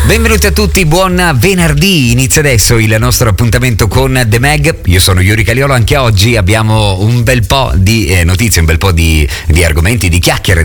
Benvenuti a tutti, buon venerdì. Inizia adesso il nostro appuntamento con The Mag. Io sono Yuri Caliolo, anche oggi abbiamo un bel po' di notizie, un bel po' di argomenti, di chiacchiere